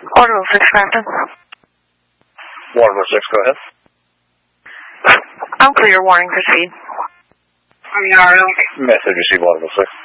Waterville 6, Captain. Waterville 6, go ahead. I'm clear. Warning, proceed. Message received, Waterville 6.